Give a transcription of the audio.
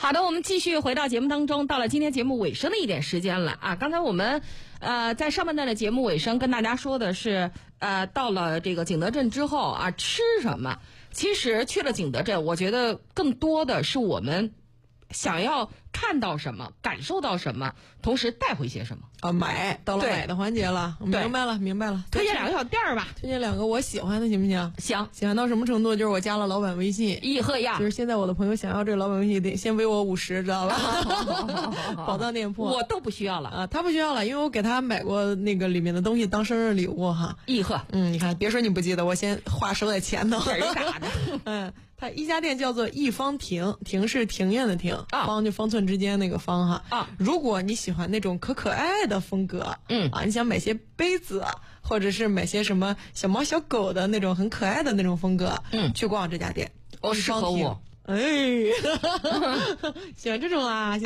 好的，我们继续回到节目当中，到了今天节目尾声的一点时间了啊。刚才我们在上半段的节目尾声跟大家说的是到了这个景德镇之后啊，吃什么？其实去了景德镇，我觉得更多的是我们想要看到什么，感受到什么，同时带回些什么啊？买到了买的环节了，明白了。 推荐2个小店儿吧， 推荐2个我喜欢的，行不行？ 行， 喜欢到什么程度？就是我加了老板微信， 一喝呀， 就是现在我的朋友想要这个老板微信，得先微我50，知道吧？宝藏店铺我都不需要了啊，他不需要了，因为我给他买过那个里面的东西当生日礼物哈。 一喝， 你看，别说你不记得，我先话收在前头。 本打的， 他一家店叫做一方亭，亭是庭院的庭，方就方寸之间那个方哈。如果你喜欢那种可爱的风格，你想买些杯子，或者是买些什么小猫小狗的那种很可爱的那种风格，去逛这家店， 适合我。 喜欢这种啊。